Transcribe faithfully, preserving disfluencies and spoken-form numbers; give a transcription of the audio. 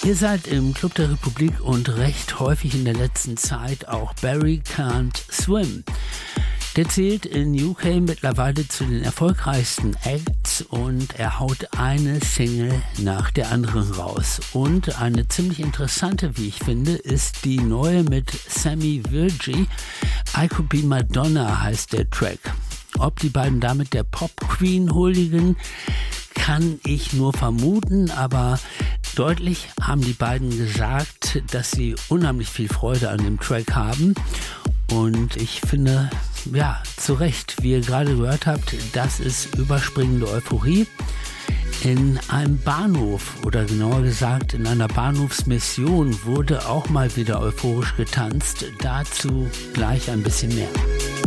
Ihr seid im Club der Republik und recht häufig in der letzten Zeit auch Barry Can't Swim. Der zählt in U K mittlerweile zu den erfolgreichsten Acts und er haut eine Single nach der anderen raus. Und eine ziemlich interessante, wie ich finde, ist die neue mit Sammy Virji. I Could Be Madonna heißt der Track. Ob die beiden damit der Pop-Queen huldigen, kann ich nur vermuten, aber deutlich haben die beiden gesagt, dass sie unheimlich viel Freude an dem Track haben. Und ich finde, ja, zu Recht, wie ihr gerade gehört habt, das ist überspringende Euphorie. In einem Bahnhof, oder genauer gesagt in einer Bahnhofsmission, wurde auch mal wieder euphorisch getanzt. Dazu gleich ein bisschen mehr.